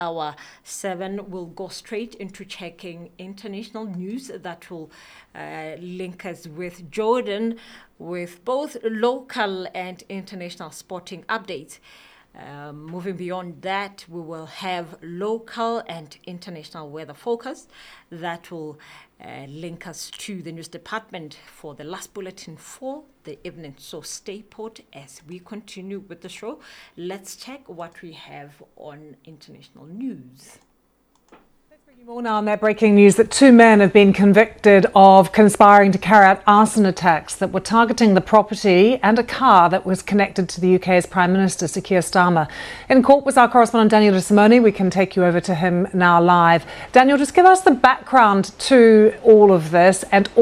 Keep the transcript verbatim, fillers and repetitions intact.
Hour seven, we'll go straight into checking international news that will uh, link us with Jordan with both local and international sporting updates. Um, moving beyond that, we will have local and international weather focus that will uh, link us to the news department for the last bulletin for the evening. So stay put as we continue with the show. Let's check what we have on international news. More now on that breaking news that two men have been convicted of conspiring to carry out arson attacks that were targeting the property and a car that was connected to the U K's Prime Minister, Sir Keir Starmer. In court was our correspondent Daniel De Simone. We can take you over to him now live. Daniel, just give us the background to all of this and